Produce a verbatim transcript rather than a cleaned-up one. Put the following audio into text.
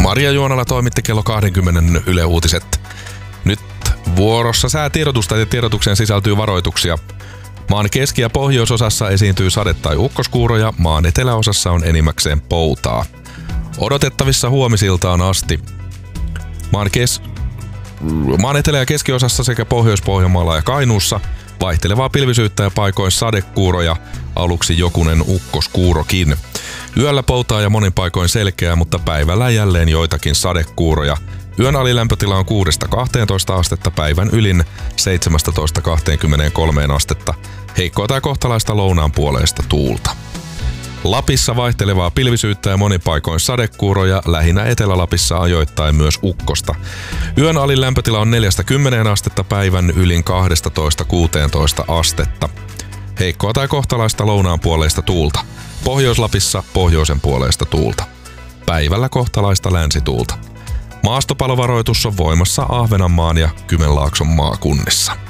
Maria Juonala toimitti kello kaksikymmentä Yle Uutiset. Nyt vuorossa säätiedotusta ja tiedotukseen sisältyy varoituksia. Maan keski- ja pohjoisosassa esiintyy sade- tai ukkoskuuroja, maan eteläosassa on enimmäkseen poutaa. Odotettavissa huomisiltaan asti. Maan, kes... maan etelä- ja keskiosassa sekä Pohjois-Pohjanmaalla ja Kainuussa vaihtelevaa pilvisyyttä ja paikoin sadekuuroja, aluksi jokunen ukkoskuurokin. Yöllä poutaa ja monin paikoin selkeää, mutta päivällä jälleen joitakin sadekuuroja. Yön alilämpötila on kuudesta kahteentoista astetta, päivän ylin seitsemästätoista kahteenkymmeneenkolmeen astetta. Heikkoa tai kohtalaista lounaan puoleista tuulta. Lapissa vaihtelevaa pilvisyyttä ja monin paikoin sadekuuroja, lähinnä Etelä-Lapissa ajoittain myös ukkosta. Yön alilämpötila on neljästä kymmeneen astetta, päivän ylin kahdestatoista kuuteentoista astetta. Heikkoa tai kohtalaista lounaan puoleista tuulta. Pohjois-Lapissa pohjoisen puoleista tuulta. Päivällä kohtalaista länsituulta. Maastopalovaroitus on voimassa Ahvenanmaan ja Kymenlaakson maakunnissa.